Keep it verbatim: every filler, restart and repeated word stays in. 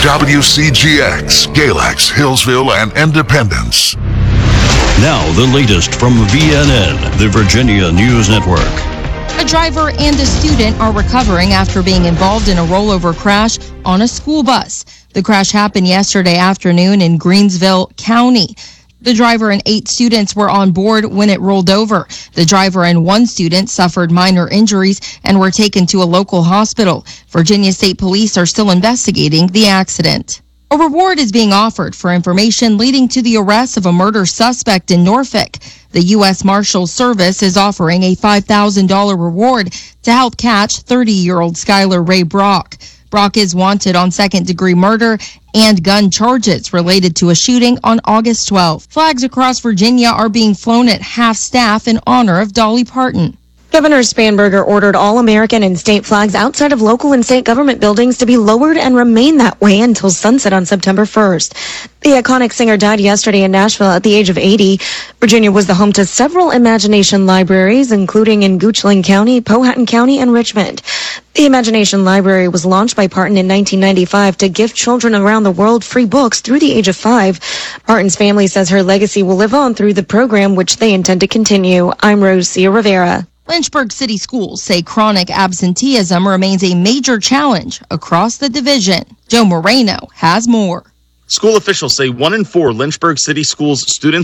W C G X, Galax, Hillsville, and Independence. Now, the latest from V N N, the Virginia News Network. A driver and a student are recovering after being involved in a rollover crash on a school bus. The crash happened yesterday afternoon in Greensville County. The driver and eight students were on board when it rolled over. The driver and one student suffered minor injuries and were taken to a local hospital. Virginia State Police are still investigating the accident. A reward is being offered for information leading to the arrest of a murder suspect in Norfolk. The U S Marshals Service is offering a five thousand dollars reward to help catch thirty-year-old Skylar Ray Brock. Brock is wanted on second-degree murder and gun charges related to a shooting on August twelfth. Flags across Virginia are being flown at half-staff in honor of Dolly Parton. Governor Spanberger ordered all American and state flags outside of local and state government buildings to be lowered and remain that way until sunset on September first. The iconic singer died yesterday in Nashville at the age of eighty. Virginia was the home to several Imagination libraries, including in Goochland County, Powhatan County, and Richmond. The Imagination Library was launched by Parton in nineteen ninety-five to give children around the world free books through the age of five. Parton's family says her legacy will live on through the program, which they intend to continue. I'm Rosia Rivera. Lynchburg City Schools say chronic absenteeism remains a major challenge across the division. Joe Moreno has more. School officials say one in four Lynchburg City Schools students